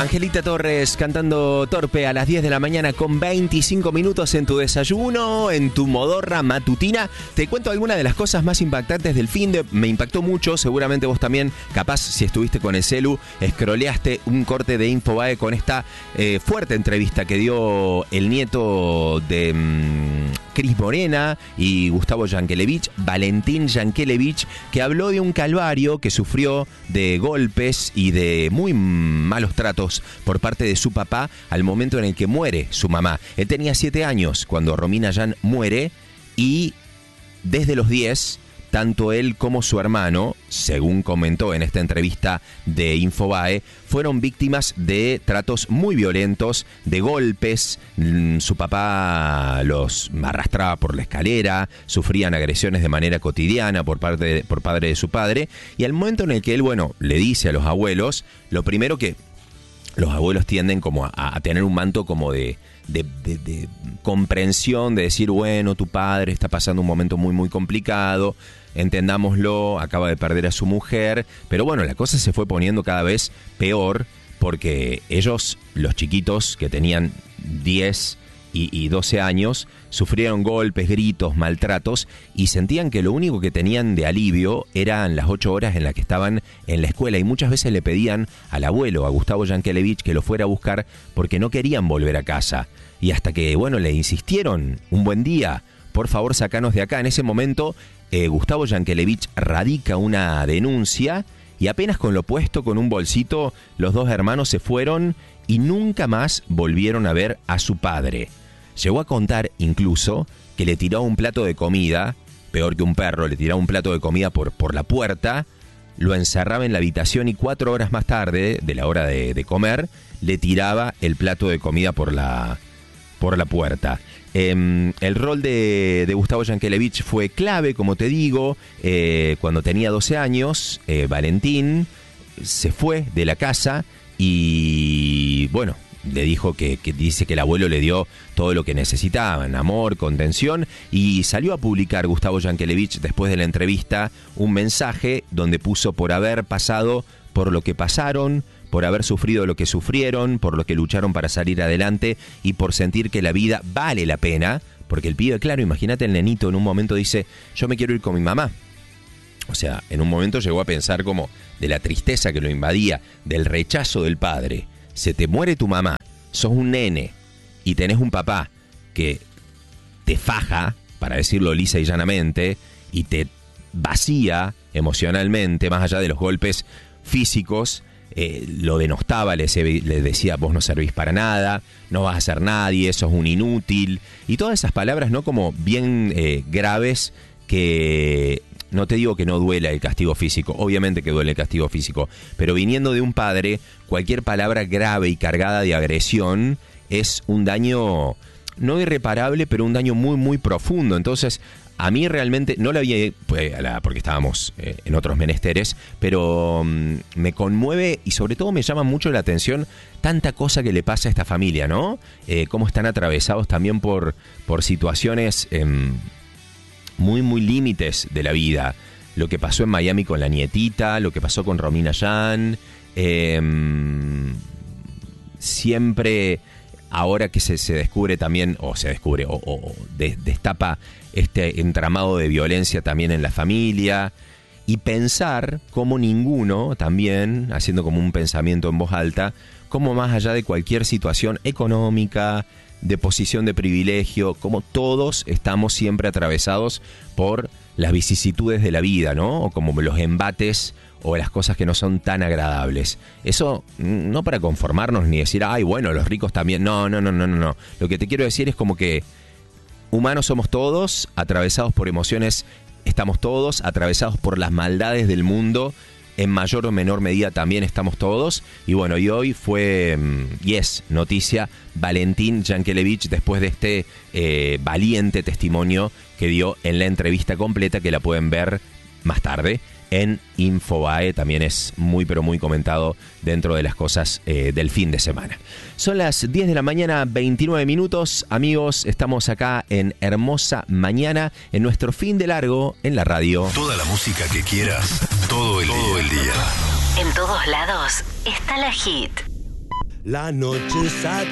Angelita Torres cantando Torpe a las 10 de la mañana con 25 minutos en tu desayuno, en tu modorra matutina. Te cuento algunas de las cosas más impactantes del finde. Me impactó mucho, seguramente vos también, capaz si estuviste con el celu, scrolleaste un corte de Infobae con esta fuerte entrevista que dio el nieto de Cris Morena y Gustavo Yankelevich, Valentín Yankelevich, que habló de un calvario que sufrió de golpes y de muy malos tratos por parte de su papá al momento en el que muere su mamá. Él tenía 7 años cuando Romina Yan muere y desde los 10, tanto él como su hermano, según comentó en esta entrevista de Infobae, fueron víctimas de tratos muy violentos, de golpes. Su papá los arrastraba por la escalera, sufrían agresiones de manera cotidiana por parte de su padre. Y al momento en el que él, le dice a los abuelos, lo primero que los abuelos tienden como a tener un manto como de comprensión, de decir, bueno, tu padre está pasando un momento muy, muy complicado, entendámoslo, acaba de perder a su mujer, pero bueno, la cosa se fue poniendo cada vez peor porque ellos, los chiquitos que tenían 10 y 12 años, sufrieron golpes, gritos, maltratos y sentían que lo único que tenían de alivio eran las 8 horas en las que estaban en la escuela y muchas veces le pedían al abuelo, a Gustavo Yankelevich, que lo fuera a buscar porque no querían volver a casa. Y hasta que, le insistieron un buen día, por favor, sacanos de acá. En ese momento, Gustavo Yankelevich radica una denuncia y apenas con lo puesto con un bolsito, los dos hermanos se fueron y nunca más volvieron a ver a su padre. Llegó a contar incluso que le tiró un plato de comida, peor que un perro, le tiraba un plato de comida por la puerta, lo encerraba en la habitación y 4 horas más tarde, de la hora de comer, le tiraba el plato de comida por la puerta. El rol de Gustavo Yankelevich fue clave, como te digo. Cuando tenía 12 años, Valentín se fue de la casa y, le dijo que dice que el abuelo le dio todo lo que necesitaban, amor, contención, y salió a publicar Gustavo Yankelevich después de la entrevista un mensaje donde puso por haber pasado por lo que pasaron, por haber sufrido lo que sufrieron, por lo que lucharon para salir adelante y por sentir que la vida vale la pena, porque el pibe, claro, imagínate el nenito en un momento dice, yo me quiero ir con mi mamá. O sea, en un momento llegó a pensar como de la tristeza que lo invadía, del rechazo del padre. Se te muere tu mamá, sos un nene y tenés un papá que te faja, para decirlo lisa y llanamente, y te vacía emocionalmente, más allá de los golpes físicos, lo denostaba, le decía, vos no servís para nada, no vas a ser nadie, sos un inútil, y todas esas palabras, ¿no? Como bien graves que... No te digo que no duela el castigo físico, obviamente que duele el castigo físico, pero viniendo de un padre, cualquier palabra grave y cargada de agresión es un daño, no irreparable, pero un daño muy, muy profundo. Entonces, a mí realmente, no la vi porque estábamos en otros menesteres, pero me conmueve y sobre todo me llama mucho la atención tanta cosa que le pasa a esta familia, ¿no? Cómo están atravesados también por situaciones... muy, muy límites de la vida. Lo que pasó en Miami con la nietita, lo que pasó con Romina Yan, siempre, ahora que se descubre también, o destapa este entramado de violencia también en la familia, y pensar cómo ninguno, también, haciendo como un pensamiento en voz alta, cómo más allá de cualquier situación económica, de posición de privilegio, como todos estamos siempre atravesados por las vicisitudes de la vida, ¿no? O como los embates o las cosas que no son tan agradables. Eso no para conformarnos ni decir, ay, bueno, los ricos también. No. Lo que te quiero decir es como que humanos somos todos, atravesados por emociones estamos todos, atravesados por las maldades del mundo, en mayor o menor medida también estamos todos. Y hoy fue, y es noticia, Valentín Yankelevich, después de este valiente testimonio que dio en la entrevista completa, que la pueden ver más tarde en Infobae. También es muy pero muy comentado dentro de las cosas del fin de semana. Son las 10 de la mañana, 29 minutos. Amigos, estamos acá en Hermosa Mañana, en nuestro fin de largo en la radio. Toda la música que quieras, todo el día. En todos lados está la Hit. La noche